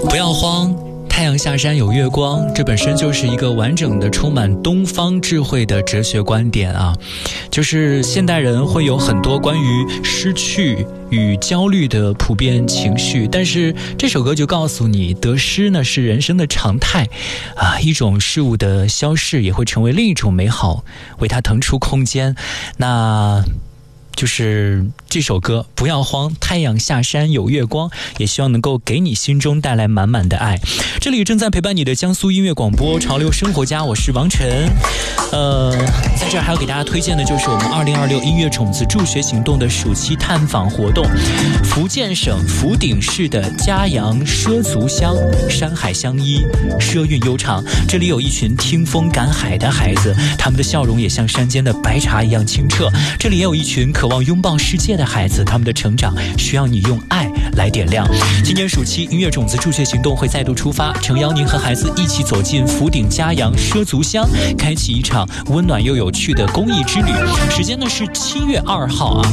不要慌，太阳下山有月光，这本身就是一个完整的充满东方智慧的哲学观点啊。就是现代人会有很多关于失去与焦虑的普遍情绪，但是这首歌就告诉你，得失呢是人生的常态啊，一种事物的消逝也会成为另一种美好，为它腾出空间。那就是这首歌不要慌，太阳下山有月光，也希望能够给你心中带来满满的爱。这里正在陪伴你的江苏音乐广播潮流生活家，我是王晨。在这儿还要给大家推荐的就是我们2026音乐种子助学行动的暑期探访活动。福建省福鼎市的嘉阳畲族乡，山海相依，畲韵悠长，这里有一群听风赶海的孩子，他们的笑容也像山间的白茶一样清澈。这里也有一群渴望拥抱世界的孩子，他们的成长需要你用爱来点亮。今年暑期音乐种子助学行动会再度出发，诚邀您和孩子一起走进福鼎嘉阳畲族乡，开启一场温暖又有趣的公益之旅。时间呢是7月2号啊。